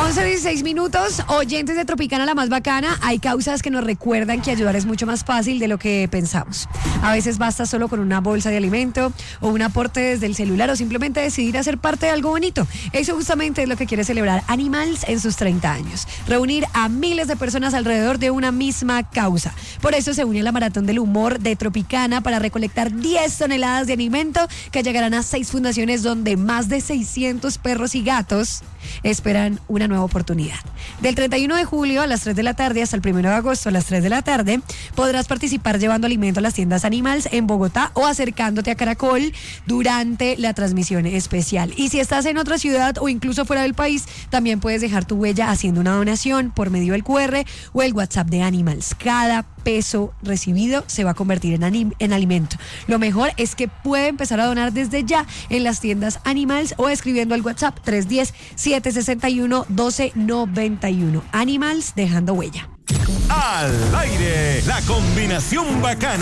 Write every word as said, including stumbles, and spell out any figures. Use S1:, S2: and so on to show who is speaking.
S1: once dieciséis minutos, oyentes de Tropicana la más bacana. Hay causas que nos recuerdan que ayudar es mucho más fácil de lo que pensamos. A veces basta solo con una bolsa de alimento o un aporte desde el celular o simplemente decidir hacer parte de algo bonito. Eso justamente es lo que quiere celebrar Animals en sus treinta años. Reunir a miles de personas alrededor de una misma causa. Por eso se une a la Maratón del Humor de Tropicana para recolectar diez toneladas de alimento que llegarán a seis fundaciones donde más de seiscientos perros y gatos esperan una nueva oportunidad. Del treinta y uno de julio a las tres de la tarde hasta el primero de agosto a las tres de la tarde podrás participar llevando alimento a las tiendas Animals en Bogotá o acercándote a Caracol durante la transmisión especial. Y si estás en otra ciudad o incluso fuera del país, también puedes dejar tu huella haciendo una donación por medio del cu erre o el WhatsApp de Animals. Cada peso recibido se va a convertir en, anim- en alimento. Lo mejor es que puede empezar a donar desde ya en las tiendas Animals o escribiendo al WhatsApp tres uno cero, siete seis uno, uno dos nueve uno. Animals, dejando huella.
S2: Al aire, la combinación bacana.